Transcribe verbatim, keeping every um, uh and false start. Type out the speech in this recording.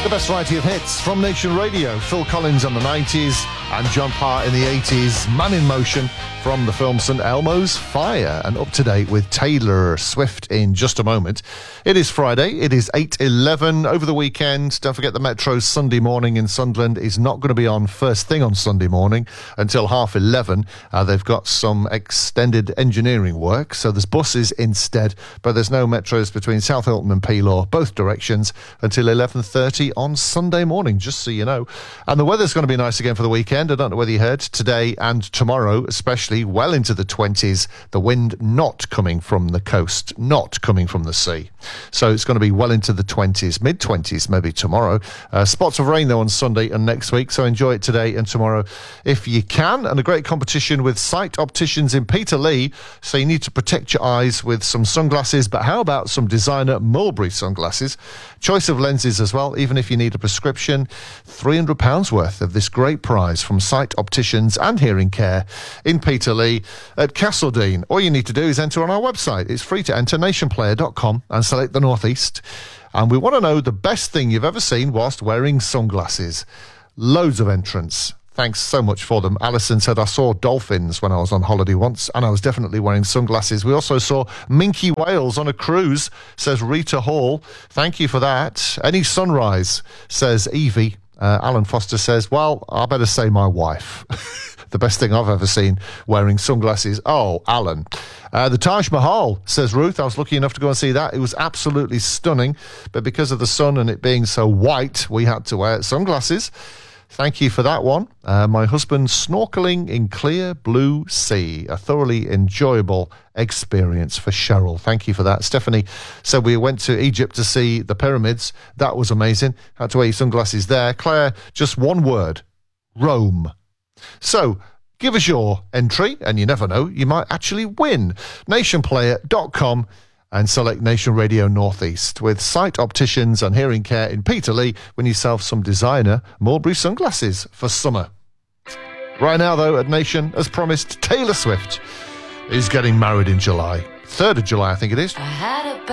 The best variety of hits from Nation Radio. Phil Collins in the nineties and John Parr in the eighties. Man in Motion from the film Saint Elmo's Fire. And up to date with Taylor Swift in just a moment. It is Friday. It is eight eleven over the weekend. Don't forget the Metro's Sunday morning in Sunderland is not going to be on first thing on Sunday morning until half eleven. Uh, they've got some extended engineering work, so there's buses instead, but there's no Metros between South Hilton and Peelaw, both directions, until eleven thirty on Sunday morning, just so you know. And the weather's going to be nice again for the weekend. I don't know whether you heard, today and tomorrow, especially well into the twenties. The wind not coming from the coast, not coming from the sea. So it's going to be well into the twenties, mid-twenties maybe tomorrow. Uh, spots of rain, though, on Sunday and next week, so enjoy it today and tomorrow if you can. And a great competition with Sight Opticians in Peterlee, so you need to protect your eyes with some sunglasses, but how about some designer Mulberry sunglasses? Choice of lenses as well, even if you need a prescription. three hundred pounds worth of this great prize from Sight Opticians and Hearing Care in Peterlee at Castledean. All you need to do is enter on our website. It's free to enter, nation player dot com, and select the North East. And we want to know the best thing you've ever seen whilst wearing sunglasses. Loads of entrants. Thanks so much for them. Alison said, I saw dolphins when I was on holiday once, and I was definitely wearing sunglasses. We also saw minke whales on a cruise, says Rita Hall. Thank you for that. Any sunrise, says Evie. Uh, Alan Foster says, well, I better say my wife. The best thing I've ever seen wearing sunglasses. Oh, Alan. Uh, the Taj Mahal, says Ruth. I was lucky enough to go and see that. It was absolutely stunning, but because of the sun and it being so white, we had to wear sunglasses. Thank you for that one. Uh, my husband snorkeling in clear blue sea. A thoroughly enjoyable experience for Cheryl. Thank you for that. Stephanie said we went to Egypt to see the pyramids. That was amazing. Had to wear your sunglasses there. Claire, just one word. Rome. So, give us your entry, and you never know, you might actually win. nation player dot com and select Nation Radio Northeast with Sight Opticians and Hearing Care in Peterlee. Win yourself some designer Mulberry sunglasses for summer. Right now, though, at Nation, as promised, Taylor Swift is getting married in July. third of July, I think it is. I had a